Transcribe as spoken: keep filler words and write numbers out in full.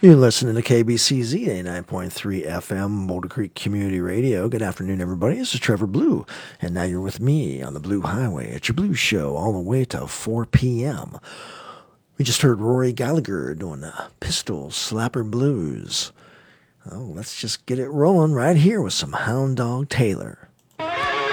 You're listening to K B C Z eighty-nine point three F M, Boulder Creek Community Radio. Good afternoon, everybody. This is Trevor Blue, and now you're with me on the Blue Highway at your Blue Show all the way till four p.m. We just heard Rory Gallagher doing the Pistol Slapper Blues. Oh, let's just get it rolling right here with some Hound Dog Taylor.